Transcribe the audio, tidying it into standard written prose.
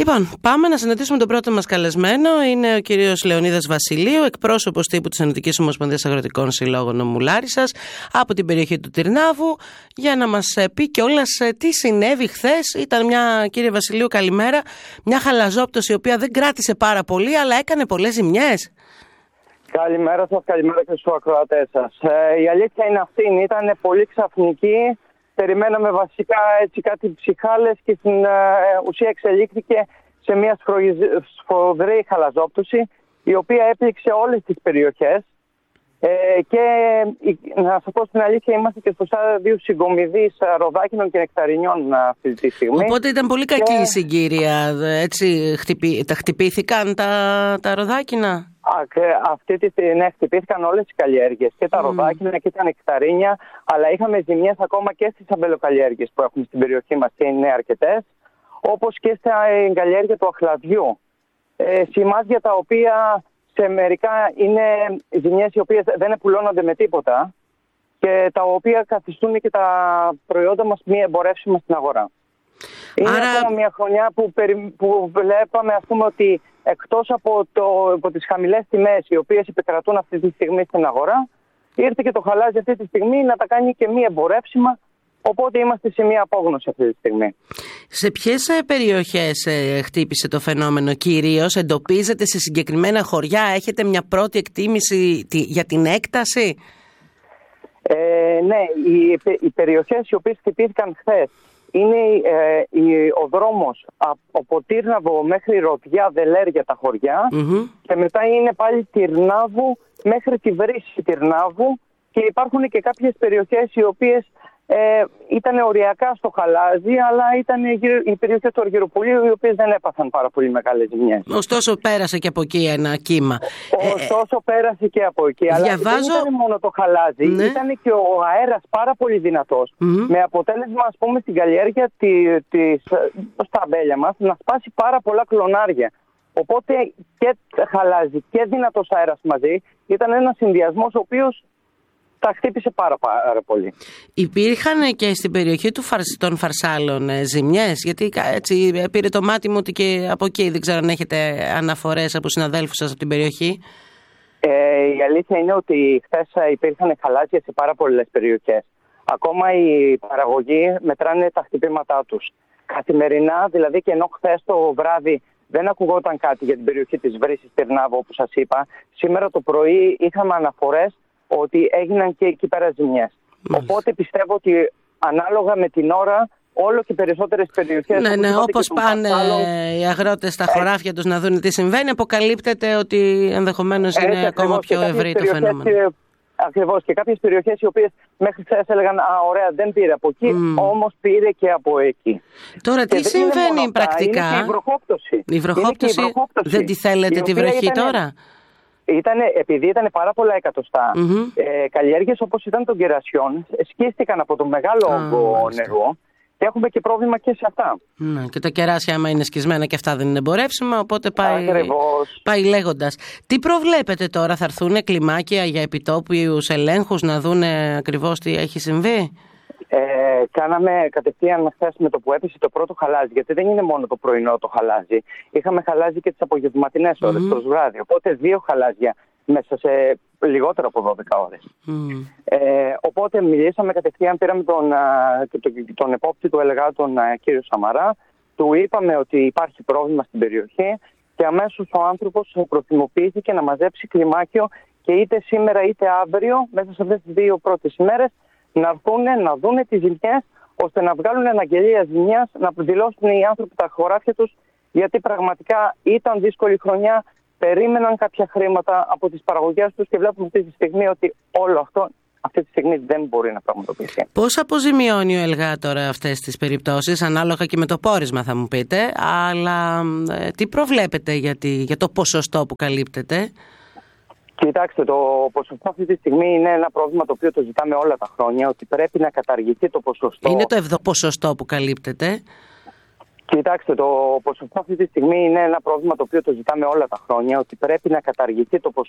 Λοιπόν, πάμε να συναντήσουμε τον πρώτο μας καλεσμένο. Είναι ο κύριος Λεωνίδας Βασιλείου, εκπρόσωπος τύπου της Ενωτικής Ομοσπονδίας Αγροτικών Συλλόγων Νομού Λάρισσας από την περιοχή του Τυρνάβου, για να μας πει κιόλας τι συνέβη χθες. Ήταν μια, κύριε Βασιλείου, καλημέρα, μια χαλαζόπτωση η οποία δεν κράτησε πάρα πολύ, αλλά έκανε πολλές ζημιές. Καλημέρα σας, καλημέρα και στους ακροατές σας. Η αλήθεια είναι αυτή, ήταν πολύ ξαφνική. Περιμέναμε βασικά έτσι κάτι ψυχάλες και στην ουσία εξελίχθηκε σε μια σφοδρή χαλαζόπτωση, η οποία έπληξε όλες τις περιοχές και να σας πω στην αλήθεια, είμαστε και στο στάδιο συγκομιδής ροδάκινων και νεκταρινιών αυτή τη στιγμή. Οπότε ήταν πολύ κακή η συγκύρια, έτσι τα χτυπήθηκαν τα ροδάκινα. Ναι, χτυπήθηκαν όλες τις καλλιέργειες, και τα ροδάκινα και τα νεκταρίνια, αλλά είχαμε ζημιές ακόμα και στις αμπελοκαλλιέργειες που έχουμε στην περιοχή μας και είναι αρκετές, όπως και στα καλλιέργεια του αχλαδιού. Σημάδια τα οποία σε μερικά είναι ζημιές οι οποίες δεν επουλώνονται με τίποτα και τα οποία καθιστούν και τα προϊόντα μας μη εμπορεύσιμα στην αγορά. Είναι ακόμα μια χρονιά που βλέπαμε, ας πούμε, ότι εκτός από τις χαμηλές τιμές οι οποίες επικρατούν αυτή τη στιγμή στην αγορά, ήρθε και το χαλάζι αυτή τη στιγμή να τα κάνει και μη εμπορεύσιμα, οπότε είμαστε σε μια απόγνωση αυτή τη στιγμή. Σε ποιες περιοχές χτύπησε το φαινόμενο κυρίως, εντοπίζετε σε συγκεκριμένα χωριά, έχετε μια πρώτη εκτίμηση για την έκταση? Ναι, οι περιοχές οι οποίες χτυπήθηκαν χθες είναι ο δρόμος από Τύρναβο μέχρι Ρωτιά, Δελέρια τα χωριά, και μετά είναι πάλι Τυρνάβου μέχρι τη βρύση Τυρνάβου, και υπάρχουν και κάποιες περιοχές οι οποίες ήταν οριακά στο χαλάζι, αλλά ήταν οι περιοχές του Αργυροπολίου, οι οποίες δεν έπαθαν πάρα πολύ μεγάλες ζημιές. Ωστόσο πέρασε και από εκεί ένα κύμα. Ωστόσο πέρασε και από εκεί, αλλά δεν ήταν μόνο το χαλάζι, ναι. Ήταν και ο αέρας πάρα πολύ δυνατός, με αποτέλεσμα, ας πούμε, στην καλλιέργεια στα αμπέλια μας να σπάσει πάρα πολλά κλονάρια. Οπότε και χαλάζι και δυνατός αέρας μαζί ήταν ένας συνδυασμός ο οποίος τα χτύπησε πάρα πολύ. Υπήρχαν και στην περιοχή των Φαρσάλων ζημιές? Γιατί έτσι πήρε το μάτι μου ότι και από εκεί, δεν ξέρω αν έχετε αναφορές από συναδέλφους σας από την περιοχή. Η αλήθεια είναι ότι χθες υπήρχαν χαλάζια σε πάρα πολλές περιοχές. Ακόμα οι παραγωγοί μετράνε τα χτυπήματά τους καθημερινά, δηλαδή, και ενώ χθες το βράδυ δεν ακουγόταν κάτι για την περιοχή της βρύσης Τυρνάβου, όπως σας είπα, σήμερα το πρωί είχαμε αναφορές ότι έγιναν και εκεί πέρα ζημιές. Οπότε πιστεύω ότι ανάλογα με την ώρα όλο και περισσότερες περιοχές... Ναι, όπως πάνε οι αγρότες στα χωράφια τους να δουν τι συμβαίνει, αποκαλύπτεται ότι ενδεχομένως είναι ακόμα πιο ευρύ το φαινόμενο. Ακριβώς, και κάποιες περιοχές οι οποίες μέχρι χθες έλεγαν ωραία, δεν πήρε από εκεί, όμως πήρε και από εκεί. Τώρα τι συμβαίνει πρακτικά? Είναι και η βροχόπτωση. Δεν τη θέλετε τη βροχή τώρα? Επειδή ήταν πάρα πολλά εκατοστά, καλλιέργειες όπως ήταν των κερασιών σκίστηκαν από το μεγάλο όγκο νερού και έχουμε και πρόβλημα και σε αυτά. Και τα κεράσια, άμα είναι σκισμένα, και αυτά δεν είναι εμπορεύσιμα, οπότε πάει λέγοντας. Τι προβλέπετε τώρα, θα έρθουν κλιμάκια για επιτόπιους ελέγχους να δουν ακριβώς τι έχει συμβεί? Κάναμε κατευθείαν χθες με το που έπεσε το πρώτο χαλάζι, γιατί δεν είναι μόνο το πρωινό το χαλάζι. Είχαμε χαλάζι και τις απογευματινές ώρες, το βράδυ. Οπότε 2 χαλάζια μέσα σε λιγότερο από 12 ώρες. Οπότε μιλήσαμε κατευθείαν, πήραμε τον επόπτη του ΕΛΓΑ, τον κύριο Σαμαρά, του είπαμε ότι υπάρχει πρόβλημα στην περιοχή και αμέσως ο άνθρωπος προτιμοποιήθηκε να μαζέψει κλιμάκιο και είτε σήμερα είτε αύριο, μέσα σε αυτές τις 2 πρώτες ημέρες, να έρθουν να δούνε τις ζημιές, ώστε να βγάλουν αναγγελία ζημιάς, να δηλώσουν οι άνθρωποι τα χωράφια τους, γιατί πραγματικά ήταν δύσκολη χρονιά, περίμεναν κάποια χρήματα από τις παραγωγές τους και βλέπουμε αυτή τη στιγμή ότι όλο αυτό αυτή τη στιγμή δεν μπορεί να πραγματοποιηθεί. Πώς αποζημιώνει ο ΕΛΓΑ τώρα αυτές τις περιπτώσεις, ανάλογα και με το πόρισμα θα μου πείτε, αλλά τι προβλέπετε για το ποσοστό που καλύπτεται? Κοιτάξτε, το ποσοστό αυτή τη στιγμή είναι ένα πρόβλημα το οποίο το ζητάμε όλα τα χρόνια, ότι πρέπει να καταργηθεί το ποσοστό. Είναι το ποσοστό που καλύπτεται? Κοιτάξτε, το ποσοστό αυτή τη στιγμή είναι ένα πρόβλημα το οποίο το ζητάμε όλα τα χρόνια, ότι πρέπει να καταργηθεί το